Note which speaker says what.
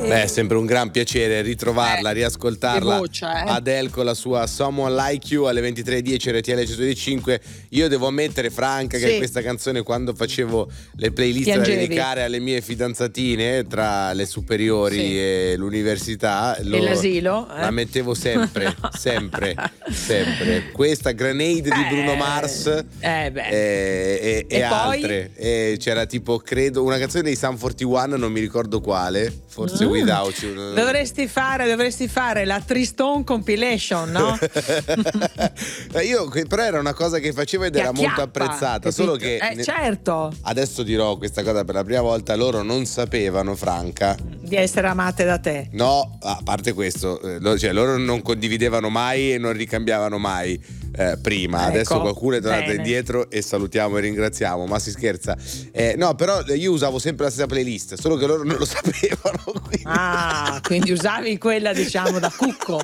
Speaker 1: Beh, è sempre un gran piacere ritrovarla, riascoltarla.
Speaker 2: Voce,
Speaker 1: Adele con la sua Someone Like You alle 23:10 RTL 105. Io devo ammettere, Franca, che questa canzone, quando facevo le playlist da dedicare alle mie fidanzatine tra le superiori e l'università
Speaker 2: e l'asilo,
Speaker 1: la mettevo sempre, sempre. Questa Grenade di Bruno Mars e altre. E c'era tipo, credo, una canzone dei Sum 41, non mi ricordo quale, forse Without You.
Speaker 2: Dovresti fare la Triston compilation, no?
Speaker 1: Io però era una cosa che facevo ed era molto apprezzata, capito? Solo che
Speaker 2: certo.
Speaker 1: Adesso dirò questa cosa per la prima volta, loro non sapevano, Franca,
Speaker 2: di essere amate da te.
Speaker 1: No, a parte questo, cioè loro non condividevano mai e non ricambiavano mai prima.
Speaker 2: Ecco,
Speaker 1: adesso qualcuno è tornato indietro e salutiamo e ringraziamo, ma si scherza. No, però io usavo sempre la stessa playlist, solo che loro non lo sapevano.
Speaker 2: Quindi usavi quella, diciamo, da cucco.